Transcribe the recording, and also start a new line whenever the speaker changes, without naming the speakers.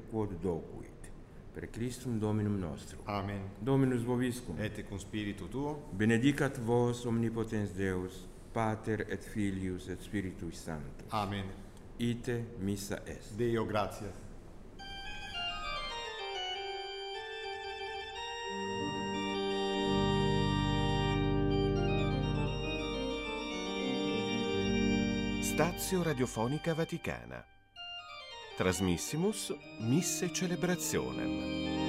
quod docuit. Per Christum Dominum nostrum.
Amen.
Dominus vobiscum.
Et cum spiritu tuo.
Benedicat vos omnipotens Deus, Pater et Filius et Spiritui Sanctus.
Amen.
Ite missa est.
Deo gratias.
Stazio Radiofonica Vaticana. Trasmissimus Misse Celebrationem.